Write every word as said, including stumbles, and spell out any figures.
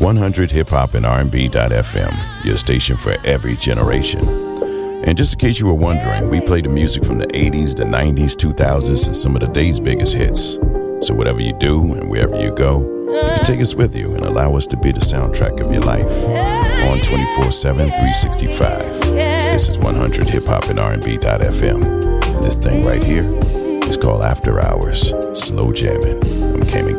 one hundred hip hop and R and B dot F M, your station for every generation. And just in case you were wondering, we play the music from the eighties, the nineties, two thousands, and some of the day's biggest hits. So whatever you do and wherever you go, you can take us with you and allow us to be the soundtrack of your life. On twenty-four seven, three sixty-five. This is one hundred hip hop and R and B dot F M. And this thing right here is called After Hours, Slow Jamming. I'm Cayman